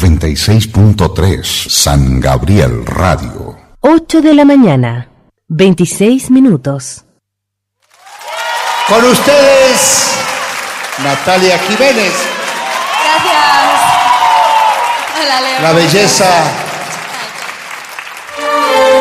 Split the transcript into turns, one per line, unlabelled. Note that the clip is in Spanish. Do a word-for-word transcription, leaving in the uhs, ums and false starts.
noventa y seis punto tres San Gabriel Radio.
ocho de la mañana, veintiséis minutos.
Con ustedes, Natalia Jiménez.
Gracias. Hola, Leo.
La belleza